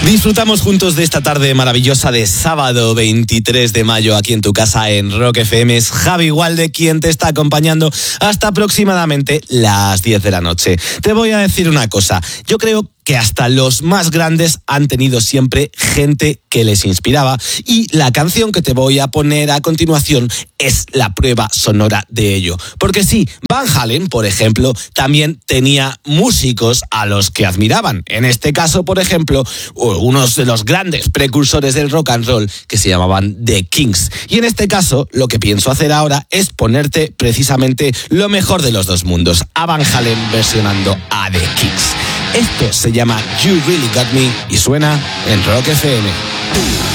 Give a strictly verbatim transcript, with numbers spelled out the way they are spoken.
Disfrutamos juntos de esta tarde maravillosa de sábado veintitrés de mayo aquí en tu casa en Rock F M. Es Javi Walde quien te está acompañando hasta aproximadamente las diez de la noche. Te voy a decir una cosa, yo creo que hasta los más grandes han tenido siempre gente que les inspiraba, y la canción que te voy a poner a continuación es la prueba sonora de ello. Porque sí, Van Halen, por ejemplo, también tenía músicos a los que admiraban. En este caso, por ejemplo, unos de los grandes precursores del rock and roll que se llamaban The Kings. Y en este caso, lo que pienso hacer ahora es ponerte precisamente lo mejor de los dos mundos, a Van Halen versionando a The Kings. Esto se llama You Really Got Me y suena en Rock F M.